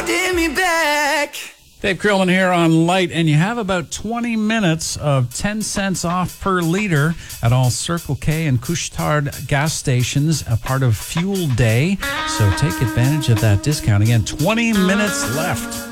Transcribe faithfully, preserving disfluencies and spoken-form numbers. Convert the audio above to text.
holding me back. Dave Krillman here on Light, and you have about twenty minutes of ten cents off per liter at all Circle K and Couche-Tard gas stations, a part of Fuel Day. So take advantage of that discount. Again, twenty minutes left.